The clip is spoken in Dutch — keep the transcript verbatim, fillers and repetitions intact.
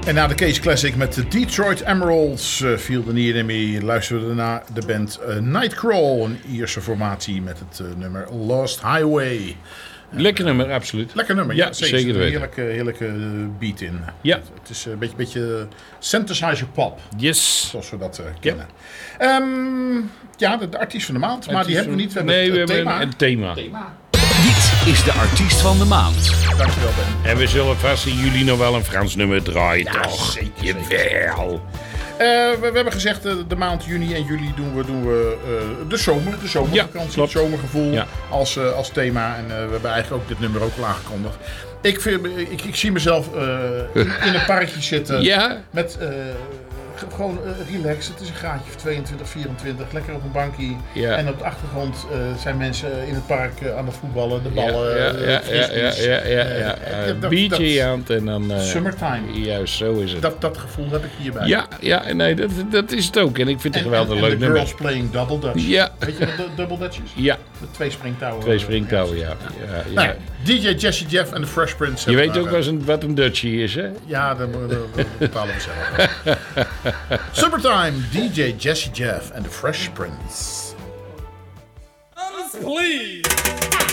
En na de Case Classic met de Detroit Emeralds, uh, Feel the Need in Me, luisterden we naar de band uh, Nightcrawl, een Ierse formatie met het uh, nummer Lost Highway. Lekker nummer, absoluut. Lekker nummer, ja, ja zeker. zeker Een weten. heerlijke, heerlijke beat in. Ja. Het is een beetje, beetje synthesizer pop, Yes. zoals we dat uh, kennen. Ja, um, ja de, de artiest van de maand, maar Artiest die hebben we van- niet. We hebben nee, het, we uh, hebben thema. een thema. thema. Dit is de artiest van de maand. Dankjewel, Ben. En we zullen vast in juli nog wel een Frans nummer draaien, Ja, toch? zeker, Jawel. Uh, we, we hebben gezegd, uh, de maand juni en juli doen we, doen we uh, de zomer, de zomervakantie, Ja, klopt. het zomergevoel Ja. als, uh, als thema. En uh, we hebben eigenlijk ook dit nummer ook al aangekondigd. Ik, vind, ik, ik zie mezelf uh, in, in een parkje zitten Ja. met uh, gewoon uh, relax. Het is een graadje of tweeëntwintig, vierentwintig, lekker op een bankje. Ja. En op de achtergrond uh, zijn mensen in het park uh, aan het voetballen, de ballen, Ja, uh, ja, ja, frisbees. ja, ja, ja, Uh, ja. uh, Een dat- biertje dat- aan het en dan... Uh, Summertime. Juist, zo is het. Dat, dat gevoel heb ik hierbij. Ja, ja, nee, dat, dat is het ook. En ik vind het En, wel en, een en leuk de nummer. Girls Playing Double Dutch. Ja. Weet je wat de Double Dutch is? Ja, De twee springtouwen. twee springtouwen, ja. ja, ja. Nou, ja, D J Jesse Jeff en de Fresh Prince. Je hebben weet daar, ook wel eens een- wat een Dutchie is, hè? Ja, dat, dat, dat bepalen we zelf. Summertime, D J Jesse Jeff en de Fresh Prince. Please.